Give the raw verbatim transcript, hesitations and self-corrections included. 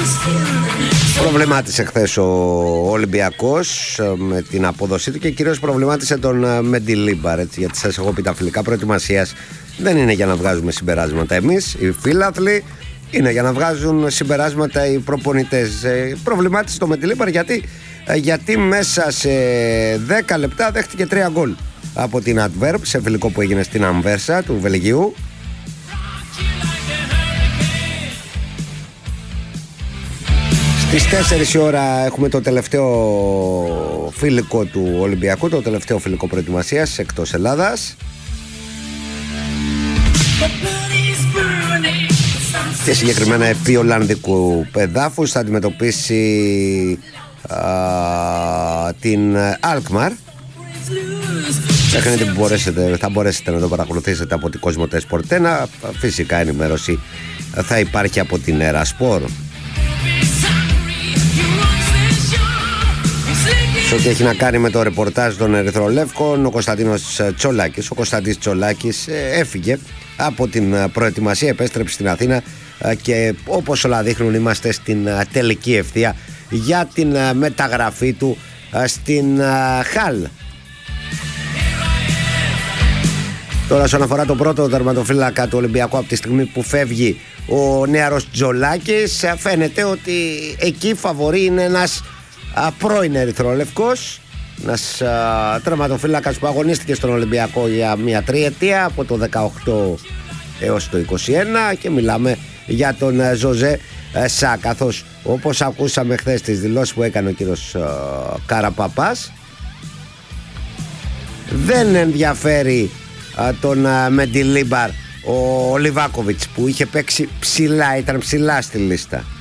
Προβλημάτισε χθες ο Ολυμπιακός με την απόδοσή του και κυρίως προβλημάτισε τον Μεντιλίμπαρ, έτσι, γιατί σας έχω πει τα φιλικά προετοιμασίας δεν είναι για να βγάζουμε συμπεράσματα εμείς οι φίλαθλοι, είναι για να βγάζουν συμπεράσματα οι προπονητές. Προβλημάτισε το Μεντιλίμπαρ γιατί, γιατί μέσα σε δέκα λεπτά δέχτηκε τρία γκολ από την Adverb σε φιλικό που έγινε στην Αμβέρσα του Βελγίου. Στις τέσσερις η ώρα έχουμε το τελευταίο φιλικό του Ολυμπιακού, το τελευταίο φιλικό προετοιμασίας εκτός Ελλάδας. Και συγκεκριμένα επί Ολλανδικού πεδάφους θα αντιμετωπίσει α, την Alkmaar. Παιχνίδι που μπορέσετε, θα μπορέσετε να το παρακολουθήσετε από την Κοσμοτέ Σπορτ ένα. Φυσικά ενημέρωση θα υπάρχει από την Ερασπορ. Σε ό,τι έχει να κάνει με το ρεπορτάζ των Ερυθρολεύκων, ο Κωνσταντίνος Τσολάκης, ο Κωνσταντής Τσολάκης έφυγε από την προετοιμασία, επέστρεψε στην Αθήνα και όπως όλα δείχνουν είμαστε στην τελική ευθεία για την μεταγραφή του στην Χαλ. Τώρα όσον αφορά τον πρώτο τερματοφύλακα του Ολυμπιακού, από τη στιγμή που φεύγει ο νεαρός Τζολάκης, φαίνεται ότι εκεί φαβορεί είναι ένας α, πρώην Ερυθρόλευκος, ένας α, τερματοφύλακας που αγωνίστηκε στον Ολυμπιακό για μια τριετία από το δεκαοκτώ έως το είκοσι ένα και μιλάμε για τον α, Ζωζέ α, Σά, καθώς όπως ακούσαμε χθες τις δηλώσεις που έκανε ο κύριος α, Καραπαπάς, δεν ενδιαφέρει τον Μεντιλίμπαρ ο Λιβάκοβιτς που είχε παίξει ψηλά, ήταν ψηλά στη λίστα.